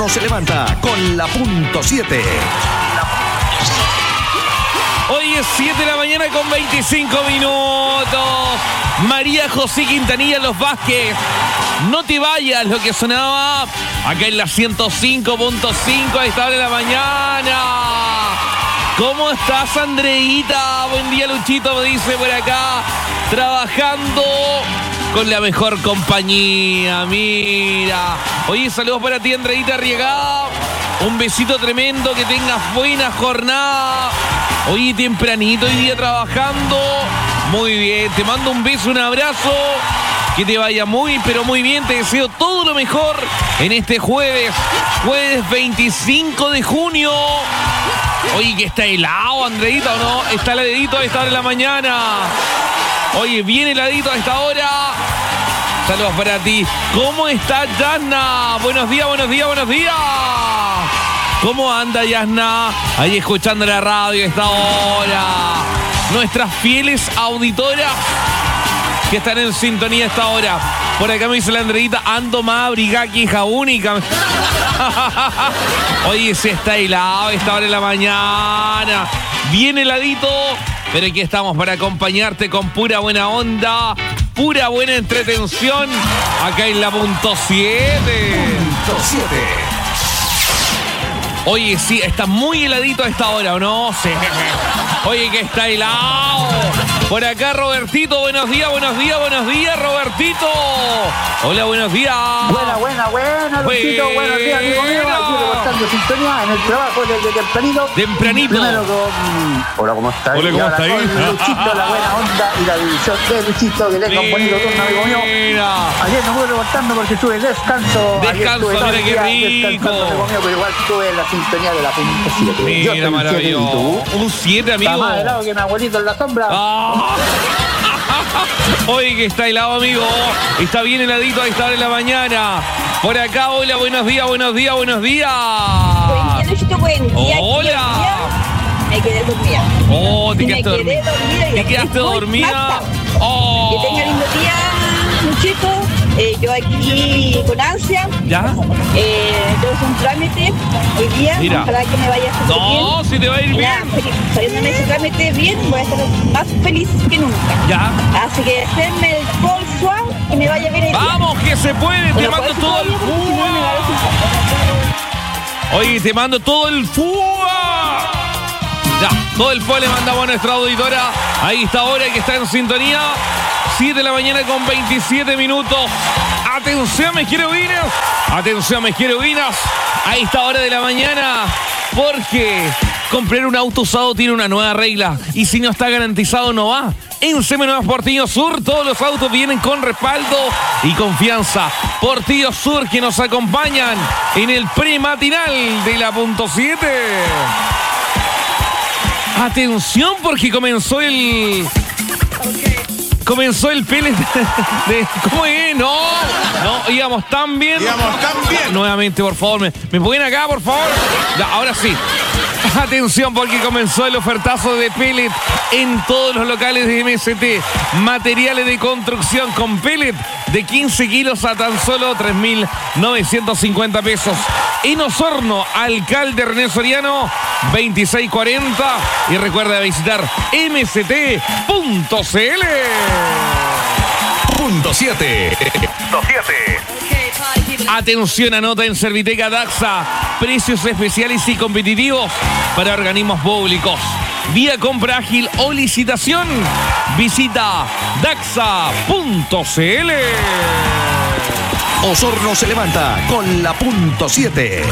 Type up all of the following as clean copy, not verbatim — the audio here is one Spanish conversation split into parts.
Se levanta con la punto 7. Hoy es 7 de la mañana con 25 minutos. María José Quintanilla, Los Vázquez. No te vayas, lo que sonaba acá en la 105.5 a esta hora de la mañana. ¿Cómo estás, Andreita? Buen día, Luchito, me dice por acá. Trabajando con la mejor compañía, mira. Oye, saludos para ti, Andreita Arriagada. Un besito tremendo, que tengas buena jornada. Oye, tempranito hoy día trabajando. Muy bien, te mando un beso, un abrazo. Que te vaya muy, pero muy bien. Te deseo todo lo mejor en este jueves 25 de junio. Oye, que está helado, Andreita, ¿o no? Está heladito a esta hora de la mañana. Oye, bien heladito a esta hora. Saludos para ti. ¿Cómo está Yasna? Buenos días, buenos días, buenos días. ¿Cómo anda Yasna? Ahí escuchando la radio a esta hora. Nuestras fieles auditoras que están en sintonía a esta hora. Por acá me dice la Andreita, ando más abrigada que hija única. Oye, se está helado a esta hora de la mañana. Bien heladito. Pero aquí estamos para acompañarte con pura buena onda, pura buena entretención, acá en la punto 7. Punto 7. Oye, sí, está muy heladito a esta hora, ¿o no? Sí. Oye, que está helado. Por acá, Robertito, buenos días, buenos días, buenos días, Robertito. Hola, buenos días. Buena, Luchito, buenos días, amigo mío. Aquí reportando sintonía en el trabajo desde tempranito. Tempranito. Primero con... Hola, ¿cómo estás? Hola, ¿cómo estás? Luchito, la buena onda y la división de Luchito, que le tenga un bonito turno, amigo mío. Ayer no pude reportando porque estuve descanso. Descanso, mira qué rico. Amigo mío, pero igual estuve en la sintonía de la punto 7. Mira, maravilloso. Un 7, amigo. Está más helado que mi abuelito en la sombra. Oye, que está helado, amigo. Está bien heladito a esta hora de la mañana. Por acá, hola, buenos días, buenos días, buenos días. Buen día, Luchito, buen día. Hola. Me quedé dormida. Oh, te quedaste dormida. Te quedaste dormida. Oh. Que tenga lindo día, Luchito. Yo aquí con ansia. ¿Ya? Tengo un trámite hoy día. Mira. Ojalá que me vaya a hacer bien. No, si te va a ir bien. Saliéndome ese trámite bien, voy a estar más feliz que nunca. Ya. Así que hacerme el call swap y me vaya bien el día. Vamos, que se puede. Te mando todo el fuga. Oye, te mando todo el fuga. Ya, todo el fuga le mandamos a nuestra auditora. Ahí está ahora que está en sintonía. 7 de la mañana con 27 minutos. Atención, mis querubinas. Atención, mis querubinas. A esta hora de la mañana. Porque comprar un auto usado tiene una nueva regla. Y si no está garantizado, no va. En Seminuevas Portillo Sur, todos los autos vienen con respaldo y confianza. Portillo Sur, que nos acompañan en el prematinal de la punto 7. Atención, porque comenzó el pellet de... ¿Cómo es? No, íbamos tan bien. Nuevamente, por favor, ¿me pueden acá, por favor? Ya, ahora sí. Atención, porque comenzó el ofertazo de pellet en todos los locales de MST. Materiales de construcción con pellet de 15 kilos a tan solo 3.950 pesos. En Osorno, Alcalde René Soriano, 2640. Y recuerda visitar mst.cl. Punto 7. Atención, anota en Serviteca Daxa. Precios especiales y competitivos para organismos públicos. Vía compra ágil o licitación. Visita daxa.cl. Osorno se levanta con la punto 7.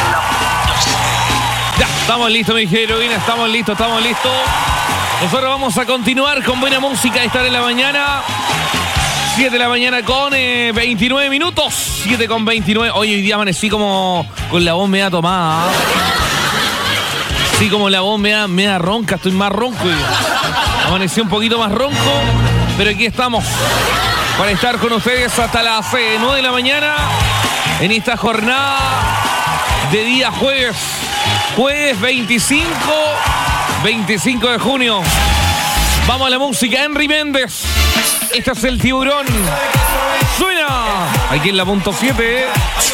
Ya, estamos listos, mi heroína, estamos listos. Nosotros vamos a continuar con buena música a esta hora de la mañana. 7 de la mañana con 29 minutos. 7 con 29. Hoy día amanecí como con la voz media tomada. Sí, como la voz media ronca. Estoy más ronco. Amanecí un poquito más ronco. Pero aquí estamos para estar con ustedes hasta las 9 de la mañana. En esta jornada de día jueves. Jueves 25 de junio. Vamos a la música. Henry Méndez. Este es el Tiburón. Suena aquí en la punto 7.